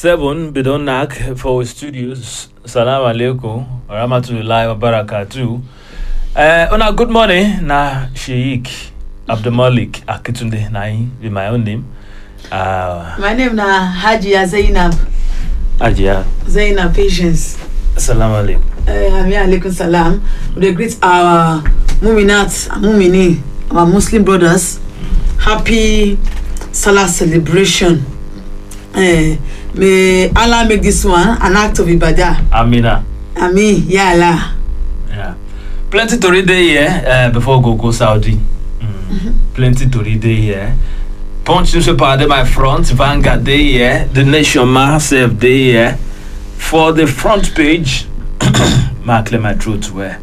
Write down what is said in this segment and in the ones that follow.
7 bidon nak for studios. Salam alaikum. Rahmatullahi wa barakatuh. Ona good morning. Na Sheikh Abdulmalik Akitunde Nai with my own name. My name na Hajia Zainab. Hajia Zainab Patience. Salam alaikum. Alaikum salam. We greet our Muminat and Mumini, our Muslim brothers. Happy Salah celebration. May Allah make this one an act of ibadah. Amina. Amin. Ya Allah. Yeah. Plenty to read here before go Saudi. Plenty to read here. Punch newspaper at my front, Vanguard day here, The Nation Massive day here. For the front page, Mark let my truth where.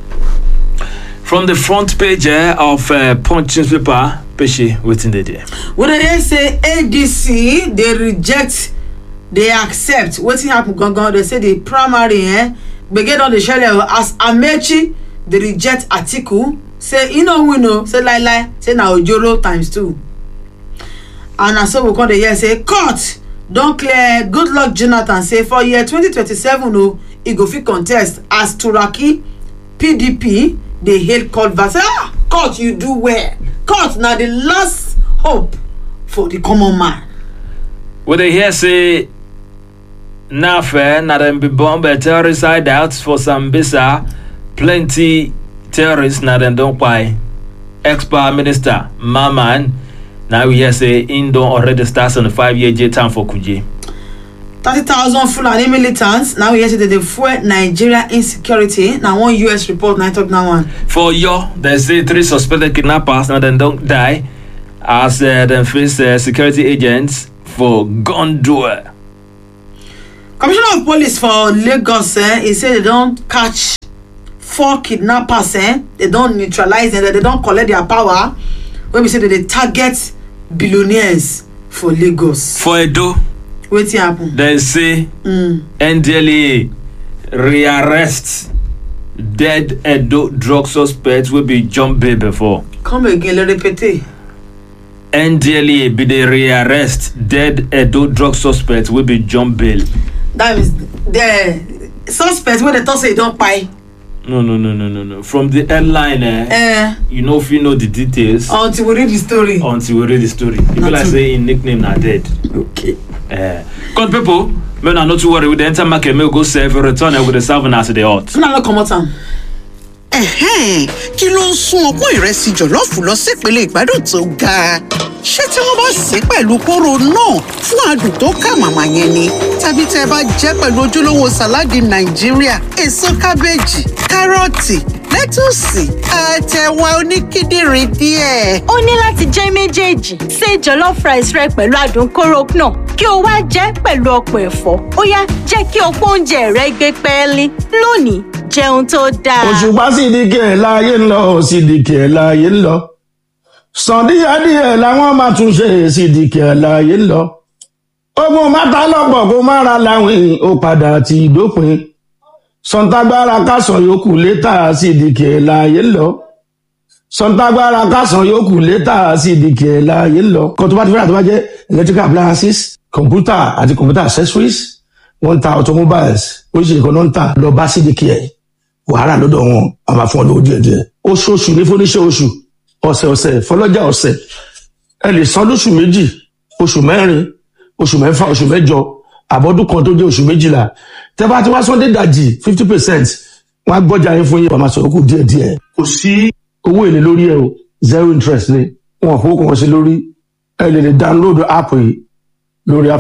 From the front page of Punch newspaper, Pesci waiting the day. What they say ADC, they reject, they accept. What's happened? They say the primary, we get on the shell as Amechi, they reject Atiku. Say, we know, say lie, say now Ojoro ×2. And so we call the year say, court, don't clear good luck Jonathan. Say for year 2027, he go fit contest as Turaki, PDP, they hate court verse. Court, you do well. Court now the last hope for the common man. What they hear say, now fair, not them be bombed by terrorist hideouts for Sambisa, plenty terrorists now them don't buy. Ex-Prime Minister Maman, now we hear say in don't already starts on the 5-year jail time for Kuje. 30,000 Fulani militants. Now we hear say they fuel Nigeria insecurity. Now one US report. Now talk now one. For Yo, they say 3 suspected kidnappers now then don't die as them face security agents for gun duel. Commissioner of Police for Lagos, he said they don't catch 4 kidnappers. They don't neutralize them. They don't collect their power. When we say that they target billionaires for Lagos. For Edo. What's happen? They say NDLEA rearrest dead Edo drug suspects will be jump bail before. Come again, let repeat. NDLEA be the rearrest dead Edo drug suspects will be jump bail. That means the suspects when they talk say don't buy. No. From the headline, you know if you know the details. Until we read the story. People like say in nickname are dead. Okay. God people, men are not too worried with the enter market. May go save a return with the servant as the hot. No, come on. Kí ló ń sún ọpọ́n ìrẹsì jọ̀lọ́ọ̀fù lọ sípele ìgbádùn tó ga? Ṣé tí wọ́n bá sè pẹ̀lú kóró náà fún adùn tó kà màmá yẹn ni? Tàbí tẹ́ bá jẹ́ pẹ̀lú ojúlówó sàláàdì Nàìjíríà, èso kábéèjì, kárọ̀tì, lẹ́tùsì, àtẹ̀wà oníkíndìnrín díẹ̀. Ó ní láti jẹ́ méjèèjì. Ṣé jollof rice rẹ pẹ̀lú adùn kóró náà kí o wá jẹ́ pẹ̀lú ọ̀pọ̀ ẹ̀fọ́. Ó yá jẹ́ kí ọ̀pọ̀ oúnjẹ rẹ gbé pẹ́ẹ́lí lónìí. Jẹun tó dáa. Òṣùpá sídìkì ẹ̀ láàyè ń lọ, sídìkì ẹ̀ láàyè ń lọ. Sàn díẹ̀díẹ̀ làwọn máa tún ṣe sídìkì ẹ̀ láàyè ń lọ. Ogun máta lọ́pọ̀ kó má ra láwìn ó padà ti dópin. Sọ̀ǹtàgbára kásán yòókù létà sídìkì ẹ̀ láàyè ń lọ. Sọ̀ǹtàgbára kásán yòókù létà sídìkì ẹ̀ láàyè ń lọ. Kan tó bá ti fẹ́ràn tó bá jẹ́ electrical appliances, computer àti computer accessories, wọ́n ń ta automobiles, oríṣiríṣi kan náà ń tà lọ bá sídìkì ẹ̀. Wàhálà lọ́dọ̀ wọn a máa fún ọ lówó díẹ̀díẹ̀. Oṣooṣù ní fúnníṣẹ́ oṣù, ọ̀sẹ̀ fọlọ́jà ọ̀sẹ̀. Ẹ lè san lóṣù 2, oṣù 4, oṣù 6, oṣù 8, àbọ̀dún kan tó jẹ́ oṣù 12. Tẹ́ bá ti wá Sunday dàjì 50%, wọ́n á gbọ́jà yín fún yín, wọ́n máa sọ̀rọ̀ kù díẹ̀díẹ̀. Kò sí owó èlé lórí ẹ̀ o, 0 interest ni. Wọ́n fowó kan sí lórí. Ẹ lè download app yìí lórí